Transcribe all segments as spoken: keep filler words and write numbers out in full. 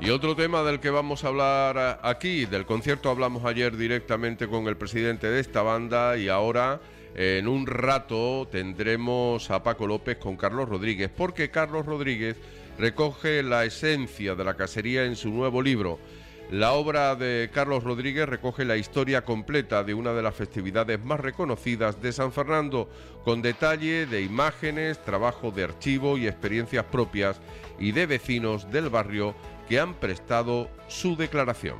Y otro tema del que vamos a hablar aquí, del concierto hablamos ayer directamente con el presidente de esta banda y ahora en un rato tendremos a Paco López con Carlos Rodríguez, porque Carlos Rodríguez recoge la esencia de la casería en su nuevo libro. La obra de Carlos Rodríguez recoge la historia completa de una de las festividades más reconocidas de San Fernando, con detalle de imágenes, trabajo de archivo y experiencias propias y de vecinos del barrio que han prestado su declaración.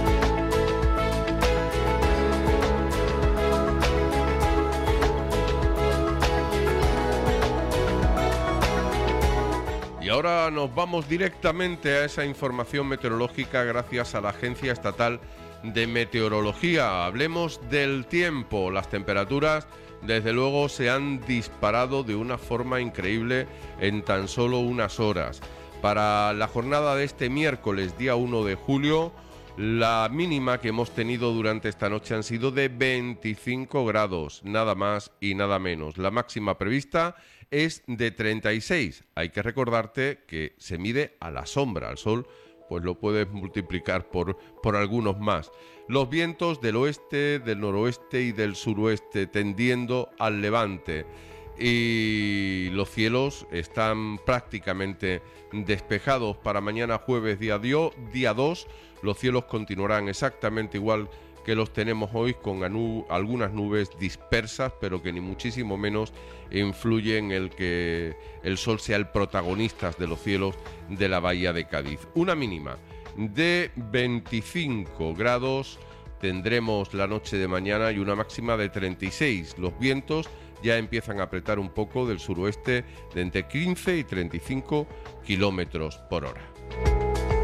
Y ahora nos vamos directamente a esa información meteorológica gracias a la Agencia Estatal de Meteorología. Hablemos del tiempo. Las temperaturas, desde luego, se han disparado de una forma increíble en tan solo unas horas. Para la jornada de este miércoles, día uno de julio, la mínima que hemos tenido durante esta noche han sido de veinticinco grados, nada más y nada menos. La máxima prevista es de treinta y seis. Hay que recordarte que se mide a la sombra. Al sol pues lo puedes multiplicar por, por algunos más. Los vientos del oeste, del noroeste y del suroeste tendiendo al levante. Y los cielos están prácticamente despejados. Para mañana jueves día, dio, día dos, los cielos continuarán exactamente igual que los tenemos hoy, con anu- algunas nubes dispersas, pero que ni muchísimo menos influyen en el que el sol sea el protagonista de los cielos de la bahía de Cádiz. Una mínima de veinticinco grados tendremos la noche de mañana y una máxima de treinta y seis. Los vientos ya empiezan a apretar un poco del suroeste de entre quince y treinta y cinco kilómetros por hora.